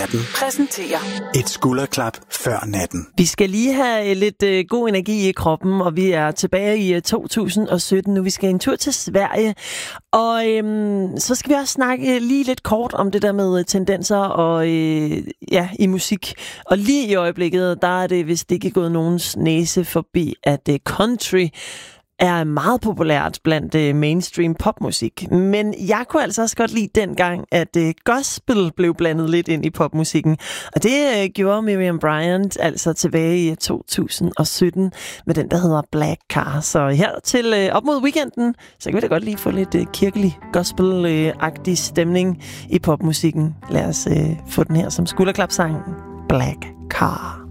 natten præsenterer et skulderklap før natten. Vi skal lige have lidt god energi i kroppen, og vi er tilbage i 2017 nu. Vi skal en tur til Sverige, og så skal vi også snakke lige lidt kort om det der med tendenser og i musik. Og lige i øjeblikket, der er det vist ikke gået nogens næse forbi, at country er meget populært blandt mainstream popmusik. Men jeg kunne altså også godt lide dengang, at gospel blev blandet lidt ind i popmusikken. Og det gjorde Miriam Bryant altså tilbage i 2017 med den, der hedder Black Car. Så her til op mod weekenden, så kan vi da godt lige få lidt kirkelig gospel-agtig stemning i popmusikken. Lad os få den her som skulderklapsang. Black Car.